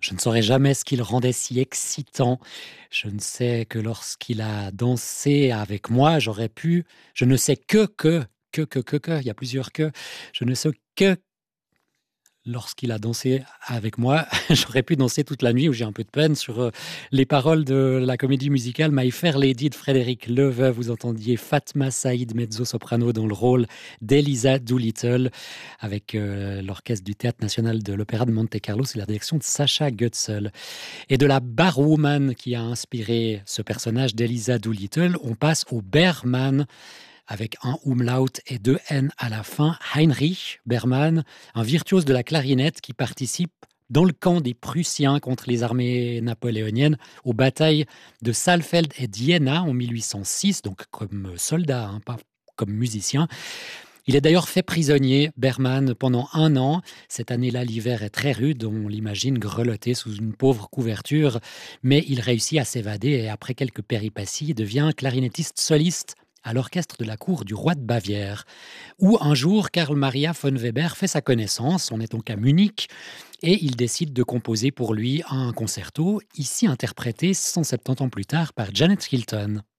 Je ne saurais jamais ce qui le rendait si excitant. Je ne sais que lorsqu'il a dansé avec moi, j'aurais pu je ne sais il y a plusieurs que, je ne sais que lorsqu'il a dansé avec moi, j'aurais pu danser toute la nuit, où j'ai un peu de peine sur, les paroles de la comédie musicale My Fair Lady de Frédéric Leveuve. Vous entendiez Fatma Saïd, mezzo-soprano, dans le rôle d'Eliza Doolittle, avec, l'orchestre du Théâtre national de l'Opéra de Monte-Carlo, sous la direction de Sacha Goetzel. Et de la barwoman qui a inspiré ce personnage d'Eliza Doolittle, on passe au Berman, avec un umlaut et deux N à la fin. Heinrich Berman, un virtuose de la clarinette qui participe dans le camp des Prussiens contre les armées napoléoniennes aux batailles de Saalfeld et d'Iéna en 1806, donc comme soldat, hein, pas comme musicien. Il est d'ailleurs fait prisonnier, Berman, pendant un an. Cette année-là, l'hiver est très rude, on l'imagine grelotté sous une pauvre couverture, mais il réussit à s'évader et après quelques péripéties, devient clarinettiste soliste à l'orchestre de la cour du roi de Bavière, où un jour, Karl Maria von Weber fait sa connaissance, on est donc à Munich, et il décide de composer pour lui un concerto, ici interprété 170 ans plus tard par Janet Hilton.